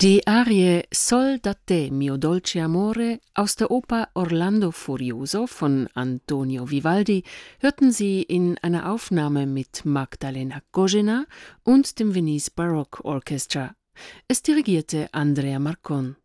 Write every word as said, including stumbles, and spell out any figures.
Die Arie Sol da te, mio dolce amore aus der Oper Orlando Furioso von Antonio Vivaldi hörten Sie in einer Aufnahme mit Magdalena Kozina und dem Venice Baroque Orchestra. Es dirigierte Andrea Marcon.